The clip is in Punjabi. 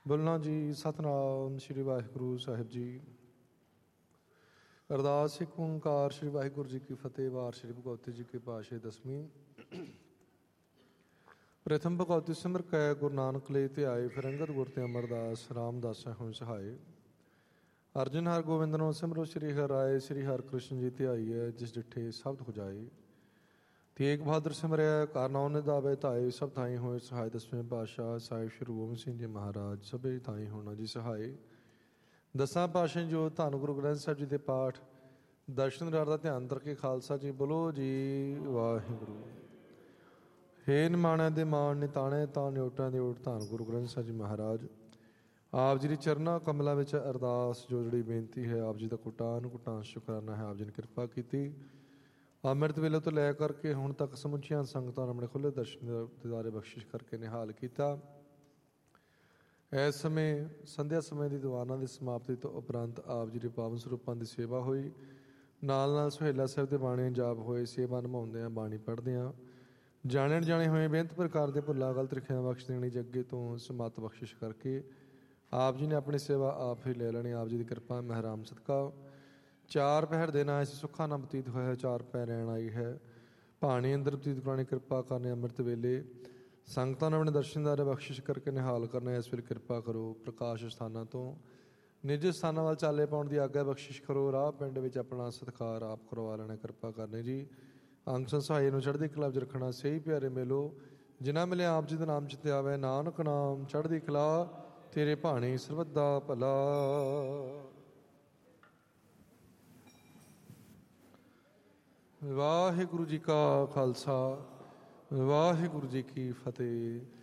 ਬੋਲਣਾ ਜੀ। ਸਤਿਨਾਮ ਸ੍ਰੀ ਵਾਹਿਗੁਰੂ ਸਾਹਿਬ ਜੀ। ਅਰਦਾਸ ਇੱਕ ਓਂਕਾਰ ਸ੍ਰੀ ਵਾਹਿਗੁਰੂ ਜੀ ਕੀ ਫਤਿਹ। ਵਾਰ ਸ੍ਰੀ ਭਗਵਤੀ ਜੀ ਕੀ ਪਾਤਸ਼ਾਹੀ ਦਸਵੀਂ। ਪ੍ਰਥਮ ਭਗਵਤੀ ਸਿਮਰ ਕੈ ਗੁਰੂ ਨਾਨਕ ਲਈ ਧਿਆਏ, ਫਿਰ ਅੰਗਦ ਗੁਰ ਤੇ ਅਮਰਦਾਸ ਰਾਮਦਾਸਾ ਹੋਇ ਸਹਾਏ। ਅਰਜਨ ਹਰ ਗੋਬਿੰਦ ਨੂੰ ਸਿਮਰੋ, ਸ੍ਰੀ ਹਰਿ ਰਾਏ, ਸ੍ਰੀ ਹਰਿ ਕ੍ਰਿਸ਼ਨ ਜੀ ਧਿਆਈਐ, ਜਿਸ ਡਿਠੇ ਸ਼ਬਦ ਹੋ ਜਾਏ। ਤੇਗ ਬਹਾਦਰ ਸਿਮਰਿਆ ਘਰ ਨਾਉ ਨਿਧਾਵੇ ਧਾਏ, ਸਭ ਥਾਈ ਹੋਏ ਸਹਾਏ। ਦਸਵੇਂ ਪਾਤਸ਼ਾਹ ਸਾਹਿਬ ਸ਼੍ਰੀ ਗੋਬਿੰਦ ਸਿੰਘ ਜੀ ਮਹਾਰਾਜ ਸਭੇ ਥਾਈ ਹੋਣਾ ਜੀ ਸਹਾਏ। ਦਸਾਂ ਪਾਤਸ਼ਾਹ ਜੋ ਧੰਨ ਗੁਰੂ ਗ੍ਰੰਥ ਸਾਹਿਬ ਜੀ ਦੇ ਪਾਠ ਦਰਸ਼ਨ ਰਾਰ ਦਾ ਧਿਆਨ ਕਰਕੇ ਖਾਲਸਾ ਜੀ ਬੋਲੋ ਜੀ ਵਾਹਿਗੁਰੂ। ਹੇ ਨਿਮਾਣਿਆਂ ਦੇ ਮਾਣ ਨਿਤਾਣੇ ਤਾਂ ਨਿਓਟਾਂ ਦੇ ਓਟ ਧੰਨ ਗੁਰੂ ਗ੍ਰੰਥ ਸਾਹਿਬ ਜੀ ਮਹਾਰਾਜ ਆਪ ਜੀ ਦੀ ਚਰਨਾਂ ਕਮਲਾਂ ਵਿੱਚ ਅਰਦਾਸ ਜੋ ਜਿਹੜੀ ਬੇਨਤੀ ਹੈ, ਆਪ ਜੀ ਦਾ ਕੁਟਾਨ ਕੁਟਾਨ ਸ਼ੁਕਰਾਨਾ ਹੈ। ਆਪ ਜੀ ਨੇ ਕਿਰਪਾ ਕੀਤੀ ਅੰਮ੍ਰਿਤ ਵੇਲੇ ਤੋਂ ਲੈ ਕਰਕੇ ਹੁਣ ਤੱਕ ਸਮੁੱਚੀਆਂ ਸੰਗਤਾਂ ਨੂੰ ਆਪਣੇ ਖੁੱਲ੍ਹੇ ਦਰਸ਼ਨ ਦਿਦਾਰੇ ਬਖਸ਼ਿਸ਼ ਕਰਕੇ ਨਿਹਾਲ ਕੀਤਾ। ਇਸ ਸਮੇਂ ਸੰਧਿਆ ਸਮੇਂ ਦੀ ਦੀਵਾਨਾਂ ਦੀ ਸਮਾਪਤੀ ਤੋਂ ਉਪਰੰਤ ਆਪ ਜੀ ਦੇ ਪਾਵਨ ਸਰੂਪਾਂ ਦੀ ਸੇਵਾ ਹੋਈ। ਨਾਲ ਨਾਲ ਸੁਹੇਲਾ ਸਾਹਿਬ ਦੇ ਬਾਣੀ ਜਾਪ ਹੋਏ। ਸੇਵਾ ਨਿਭਾਉਂਦਿਆਂ ਬਾਣੀ ਪੜ੍ਹਦਿਆਂ ਜਾਣੇ ਅਣਜਾਣੇ ਹੋਏ ਬੇਅੰਤ ਪ੍ਰਕਾਰ ਦੇ ਭੁੱਲਾਂ ਗਲਤ ਰਿਖਿਆ ਬਖਸ਼ ਦੇਣੀ। ਜੱਗੇ ਤੋਂ ਸਮੱਤ ਬਖਸ਼ਿਸ਼ ਕਰਕੇ ਆਪ ਜੀ ਨੇ ਆਪਣੀ ਸੇਵਾ ਆਪ ਹੀ ਲੈ ਲੈਣੀ। ਆਪ ਜੀ ਦੀ ਕਿਰਪਾ ਮਹਿਰਾਮ ਸਦਕਾ ਚਾਰ ਪਹਿਰ ਦਿਨ ਆਏ ਸੀ, ਸੁੱਖਾਂ ਨਾਲ ਬਤੀਤ ਹੋਇਆ। ਚਾਰ ਪਹਿਰ ਰਹਿਣ ਆਈ ਹੈ ਭਾਣੀ ਅੰਦਰ ਬਤੀਤ ਕਰਾਉਣੀ। ਕਿਰਪਾ ਕਰਨੀ ਅੰਮ੍ਰਿਤ ਵੇਲੇ ਸੰਗਤਾਂ ਨੂੰ ਆਪਣੇ ਦਰਸ਼ਨਦਾਰੇ ਬਖਸ਼ਿਸ਼ ਕਰਕੇ ਨਿਹਾਲ ਕਰਨਾ। ਇਸ ਵੇਲੇ ਕਿਰਪਾ ਕਰੋ ਪ੍ਰਕਾਸ਼ ਸਥਾਨਾਂ ਤੋਂ ਨਿੱਜ ਸਥਾਨਾਂ ਵੱਲ ਚਾਲੇ ਪਾਉਣ ਦੀ ਆਗਿਆ ਬਖਸ਼ਿਸ਼ ਕਰੋ। ਰਾਹ ਪਿੰਡ ਵਿੱਚ ਆਪਣਾ ਸਤਿਕਾਰ ਆਪ ਕਰਵਾ ਲੈਣਾ। ਕਿਰਪਾ ਕਰਨੀ ਜੀ। ਅੰਗ ਸੰਸਹਾਈ ਨੂੰ ਚੜ੍ਹਦੀ ਕਲਾ 'ਚ ਰੱਖਣਾ। ਸਹੀ ਪਿਆਰੇ ਮਿਲੋ ਜਿਨ੍ਹਾਂ ਮਿਲੇ ਆਪ ਜੀ ਦਾ ਨਾਮ ਚਿੱਤੇ ਆਵੇ। ਨਾਨਕ ਨਾਮ ਚੜ੍ਹਦੀ ਕਲਾ ਤੇਰੇ ਭਾਣੇ ਸਰਬੱਤ ਦਾ ਭਲਾ। ਵਾਹਿਗੁਰੂ ਜੀ ਕਾ ਖਾਲਸਾ, ਵਾਹਿਗੁਰੂ ਜੀ ਕੀ ਫਤਿਹ।